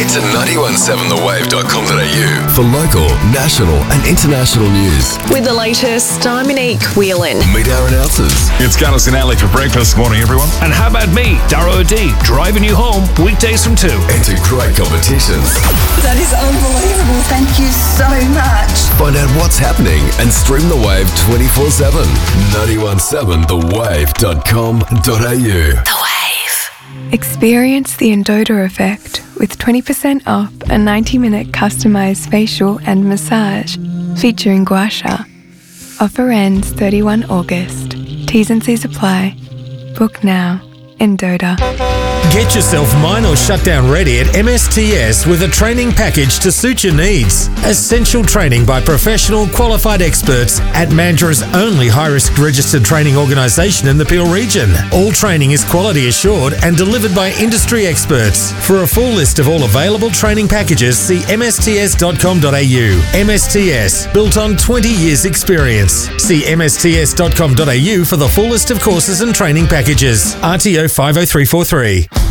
Head to 917thewave.com.au for local, national and international news. With the latest, I'm Monique Whelan. Meet our announcers. It's Carlos and Ali for breakfast. Good morning, everyone. And how about me, Dara O'D, driving you home weekdays from 2. Enter great competitions. That is unbelievable. Thank you so much. Find out what's happening and stream the Wave 24/7. 917thewave.com.au. The Wave. Experience the Endota effect with 20% off a 90-minute customised facial and massage featuring gua sha. Offer ends 31 August. T's and C's apply. Book now. Endota. Get yourself mine or shutdown ready at MSTS with a training package to suit your needs. Essential training by professional qualified experts at Mandra's only high-risk registered training organisation in the Peel region. All training is quality assured and delivered by industry experts. For a full list of all available training packages, see msts.com.au. MSTS, built on 20 years experience. See msts.com.au for the full list of courses and training packages. RTO 50343.